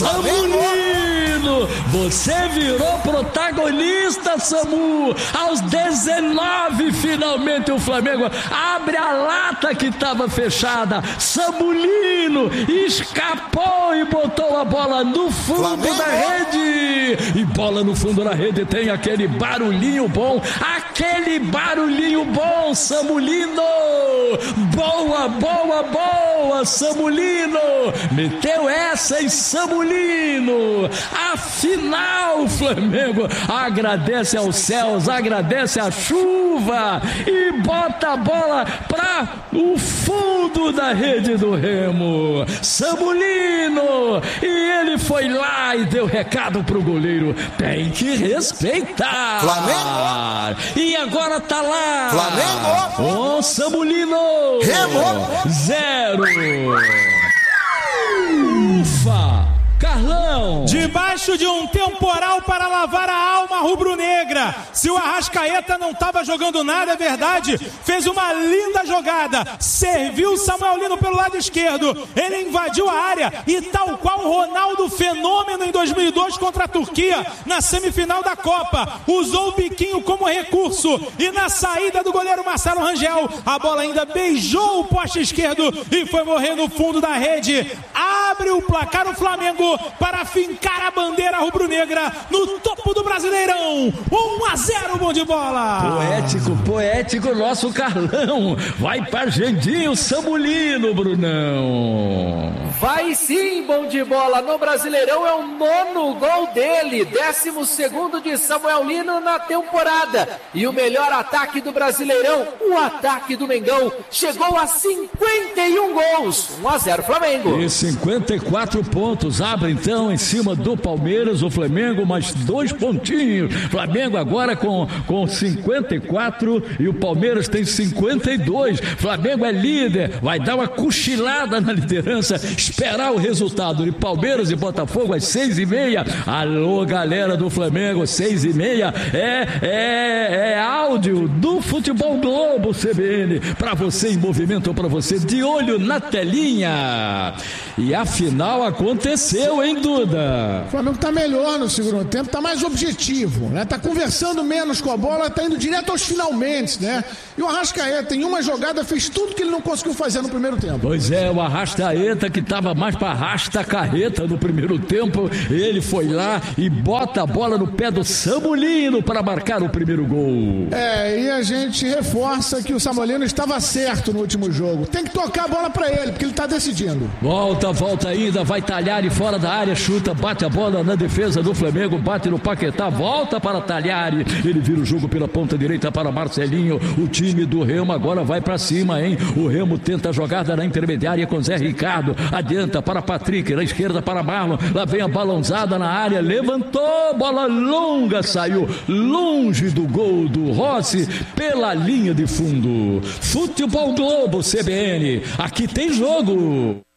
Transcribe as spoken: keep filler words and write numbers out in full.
Samulino, você virou protagonista, Samu. Aos dezenove, finalmente o Flamengo abre a lata que estava fechada. Samulino escapou e botou a bola no fundo Flamengo. da rede. E bola no fundo da rede tem aquele barulhinho bom, aquele barulhinho bom, Samulino. Boa, boa, boa, Samulino. Meteu essa em Samulino. Afinal, o Flamengo agradece aos céus, agradece a chuva e bota a bola para o fundo da rede do Remo. Samulino, e ele foi lá e deu recado pro goleiro: tem que respeitar. Flamengo. E agora tá lá. Flamengo. O Samulino. Remo. Zero. Ufa. Carlão! Debaixo de um temporal para lavar a alma rubro-negra. Se o Arrascaeta não estava jogando nada, é verdade, fez uma linda jogada, serviu o Samuel Lino pelo lado esquerdo, ele invadiu a área e, tal qual o Ronaldo Fenômeno em dois mil e dois contra a Turquia, na semifinal da Copa, usou o biquinho como recurso e na saída do goleiro Marcelo Rangel, a bola ainda beijou o poste esquerdo e foi morrer no fundo da rede. Abre o placar o Flamengo para fincar a bandeira rubro-negra no topo do Brasileirão. um a zero, bom de bola. Poético, poético, nosso Carlão. Vai para Argendinho, Samulino, Brunão. Vai sim, bom de bola. No Brasileirão é o nono gol dele, décimo segundo de Samuel Lino na temporada. E o melhor ataque do Brasileirão, o ataque do Mengão, chegou a cinquenta e um gols. um a zero Flamengo. E cinquenta e quatro pontos. Abre então em cima do Palmeiras, o Flamengo mais dois pontinhos. Flamengo agora com, com cinquenta e quatro e o Palmeiras tem cinquenta e dois. Flamengo é líder, vai dar uma cochilada na liderança, esperar o resultado de Palmeiras e Botafogo às seis e meia. Alô, galera do Flamengo, seis e meia é, é, é áudio do Futebol Globo C B N, para você em movimento, para você de olho na telinha. E a final aconteceu, hein, Duda? O Flamengo tá melhor no segundo tempo, tá mais objetivo, né? Tá conversando menos com a bola, tá indo direto aos finalmente, né? E o Arrascaeta, em uma jogada, fez tudo que ele não conseguiu fazer no primeiro tempo. Pois é, o Arrascaeta, que tava mais pra arrasta-carreta no primeiro tempo, ele foi lá e bota a bola no pé do Samulino para marcar o primeiro gol. É, e a gente reforça que o Samulino estava certo no último jogo. Tem que tocar a bola pra ele, porque ele tá decidindo. Volta, volta ainda, vai Talhari fora da área, chuta, bate a bola na defesa do Flamengo, bate no Paquetá, volta para Talhari, ele vira o jogo pela ponta direita para Marcelinho, o time do Remo agora vai para cima, hein? O Remo tenta a jogada na intermediária com Zé Ricardo, adianta para Patrick, na esquerda para Marlon, lá vem a balãozada na área, levantou, bola longa, saiu longe do gol do Rossi, pela linha de fundo. Futebol Globo C B N, aqui tem jogo.